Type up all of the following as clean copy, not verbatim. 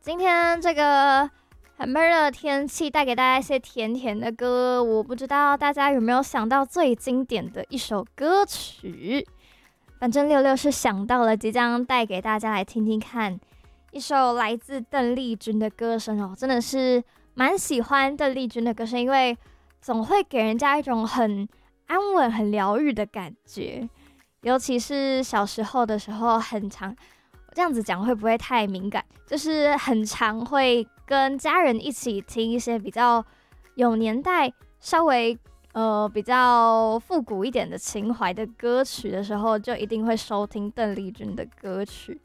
今天这个很闷热的天气带给大家一些甜甜的歌，我不知道大家有没有想到最经典的一首歌曲。反正六六是想到了，即将带给大家来听听看一首来自邓丽君的歌声哦，真的是蛮喜欢邓丽君的歌声，因为总会给人家一种很安稳、很疗愈的感觉。尤其是小时候的时候，很常这样子讲会不会太敏感？就是很常会跟家人一起听一些比较有年代、稍微比较复古一点的情怀的歌曲的时候，就一定会收听邓丽君的歌曲。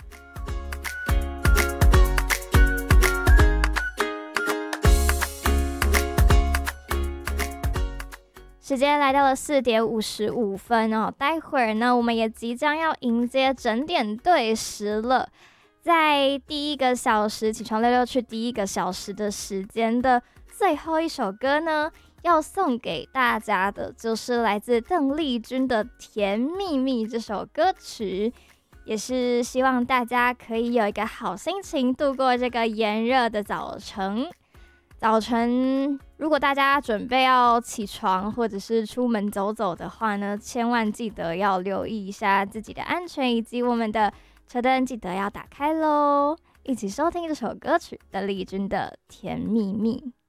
时间来到了4:55哦，待会儿呢，我们也即将要迎接整点对时了。在第一个小时起床六六去第一个小时的时间的最后一首歌呢，要送给大家的就是来自邓丽君的《甜蜜蜜》这首歌曲，也是希望大家可以有一个好心情度过这个炎热的早晨。如果大家准备要起床或者是出门走走的话呢，千万记得要留意一下自己的安全，以及我们的车灯记得要打开咯。一起收听这首歌曲，邓丽君的《甜蜜蜜》。